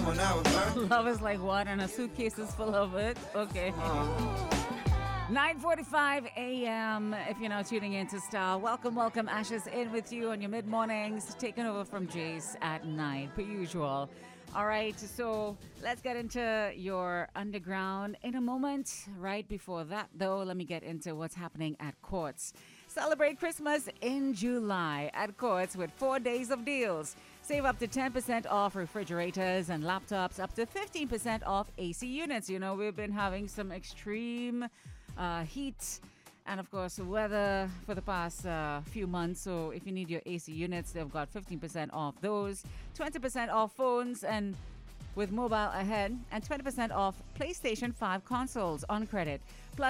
when I was birth. Love is like what? And a suitcase is full of it? Okay. 9:45 a.m. If you're now tuning in to Star, welcome. Ashes in with you on your mid-mornings, taking over from Jace at 9, per usual. All right, so let's get into your underground in a moment. Right before that, though, let me get into what's happening at Courts. Celebrate Christmas in July at Courts with 4 days of deals. Save up to 10% off refrigerators and laptops, up to 15% off AC units. You know, we've been having some extreme heat and, of course, weather for the past few months. So if you need your AC units, they've got 15% off those, 20% off phones and with mobile ahead, and 20% off PlayStation 5 consoles on credit. Plus,